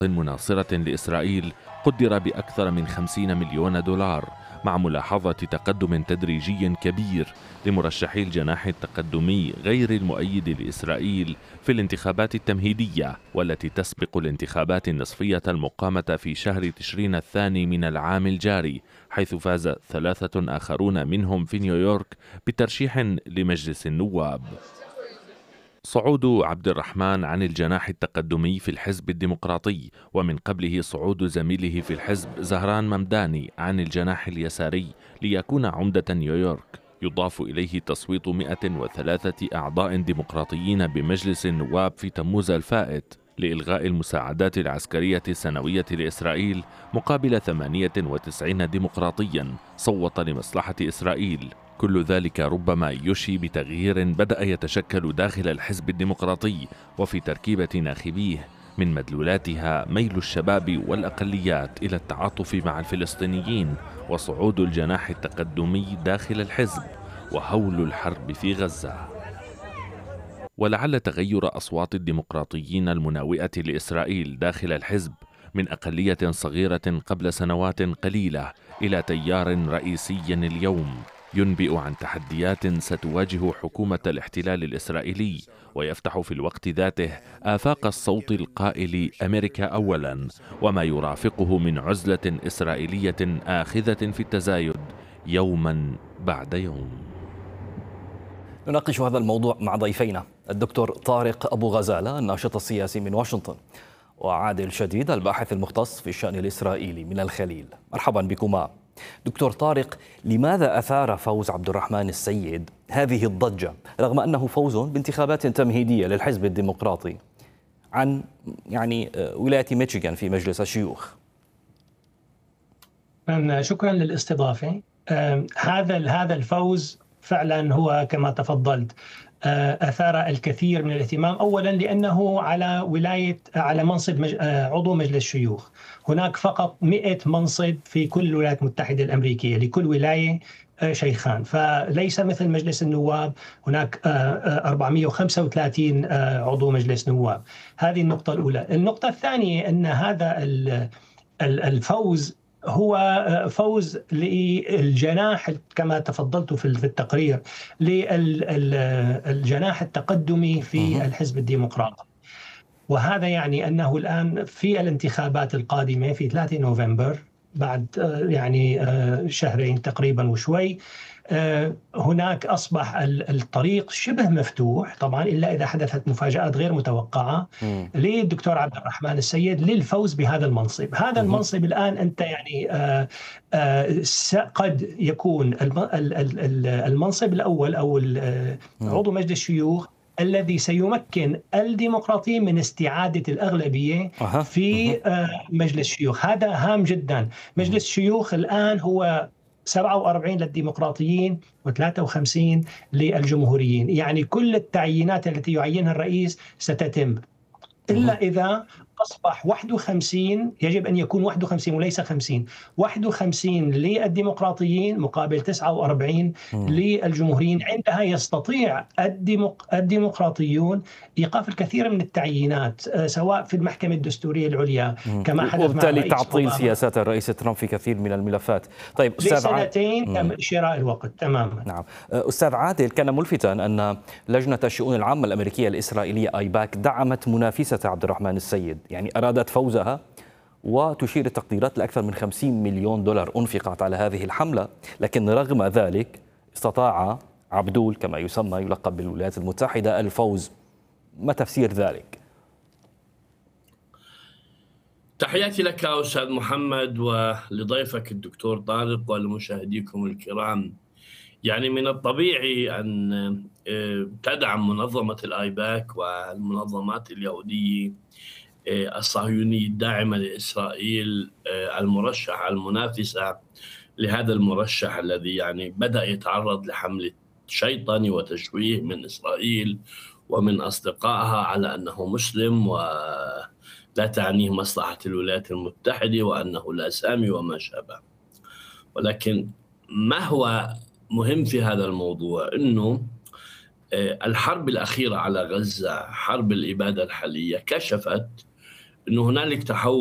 مناصرة لإسرائيل قدر بأكثر من 50 مليون دولار، مع ملاحظة تقدم تدريجي كبير لمرشحي الجناح التقدمي غير المؤيد لإسرائيل في الانتخابات التمهيدية، والتي تسبق الانتخابات النصفية المقامة في شهر تشرين الثاني من العام الجاري، حيث فاز 3 آخرون منهم في نيويورك بترشيح لمجلس النواب. صعود عبد الرحمن عن الجناح التقدمي في الحزب الديمقراطي، ومن قبله صعود زميله في الحزب زهران ممداني عن الجناح اليساري ليكون عمدة نيويورك، يضاف إليه تصويت 103 أعضاء ديمقراطيين بمجلس النواب في تموز الفائت لإلغاء المساعدات العسكرية السنوية لإسرائيل، مقابل 98 ديمقراطيا صوت لمصلحة إسرائيل. كل ذلك ربما يشي بتغيير بدأ يتشكل داخل الحزب الديمقراطي وفي تركيبة ناخبيه، من مدلولاتها ميل الشباب والأقليات إلى التعاطف مع الفلسطينيين، وصعود الجناح التقدمي داخل الحزب، وهول الحرب في غزة. ولعل تغير أصوات الديمقراطيين المناوئة لإسرائيل داخل الحزب من أقلية صغيرة قبل سنوات قليلة إلى تيار رئيسي اليوم ينبئ عن تحديات ستواجه حكومة الاحتلال الإسرائيلي، ويفتح في الوقت ذاته آفاق الصوت القائل أمريكا أولاً، وما يرافقه من عزلة إسرائيلية آخذة في التزايد يوماً بعد يوم. نناقش هذا الموضوع مع ضيفينا الدكتور طارق أبو غزالة الناشط السياسي من واشنطن، وعادل شديد الباحث المختص في الشأن الإسرائيلي من الخليل. مرحبا بكما. دكتور طارق، لماذا أثار فوز عبد الرحمن السيد هذه الضجة رغم أنه فوز بانتخابات تمهيدية للحزب الديمقراطي عن ولاية ميشيغان في مجلس الشيوخ؟ شكرا للاستضافة. هذا الفوز فعلا هو كما تفضلت أثار الكثير من الاهتمام، أولا لأنه على منصب عضو مجلس الشيوخ. هناك فقط 100 منصب في كل الولايات المتحدة الأمريكية، لكل ولاية شيخان، فليس مثل مجلس النواب هناك 435 عضو مجلس نواب. هذه النقطة الأولى. النقطة الثانية أن هذا الفوز هو فوز للجناح كما تفضلت في التقرير، للجناح التقدمي في الحزب الديمقراطي. وهذا يعني أنه الآن في الانتخابات القادمة في 3 نوفمبر بعد شهرين تقريبا وشوي، هناك أصبح الطريق شبه مفتوح طبعا، إلا إذا حدثت مفاجآت غير متوقعة للدكتور عبد الرحمن السيد للفوز بهذا المنصب. هذا المنصب الآن أنت قد يكون المنصب الأول أو عضو مجلس الشيوخ الذي سيمكن الديمقراطيين من استعادة الأغلبية في مجلس الشيوخ. هذا هام جدا. مجلس الشيوخ الآن هو 47 للديمقراطيين و53 للجمهوريين، يعني كل التعيينات التي يعينها الرئيس ستتم، إلا إذا أصبح 51. يجب أن يكون 51 وليس 50. 51 للديمقراطيين مقابل 49 للجمهوريين. عندها يستطيع الديمقراطيون إيقاف الكثير من التعيينات سواء في المحكمة الدستورية العليا كما حدث، وبالتالي تعطيل سياسات الرئيس ترامب في كثير من الملفات. طيب لسنتين تم شراء الوقت تماما. نعم أستاذ عادل، كان ملفتا أن لجنة الشؤون العامة الأمريكية الإسرائيلية آيباك دعمت منافسة عبد الرحمن السيد، يعني أرادت فوزها، وتشير التقديرات لأكثر من 50 مليون دولار أنفقت على هذه الحملة. لكن رغم ذلك استطاع عبدول كما يسمى يلقب بالولايات المتحدة الفوز. ما تفسير ذلك؟ تحياتي لك أستاذ محمد ولضيفك الدكتور طارق ولمشاهديكم الكرام. يعني من الطبيعي أن تدعم منظمة الآيباك والمنظمات اليهودية الصهيونية الداعمة لإسرائيل المرشحة المنافسة لهذا المرشح الذي بدأ يتعرض لحملة شيطني وتشويه من إسرائيل ومن أصدقائها على أنه مسلم ولا تعنيه مصلحة الولايات المتحدة وأنه لا سامي وما شابه. ولكن ما هو مهم في هذا الموضوع أنه الحرب الأخيرة على غزة، حرب الإبادة الحالية، كشفت أنه هنالك تحول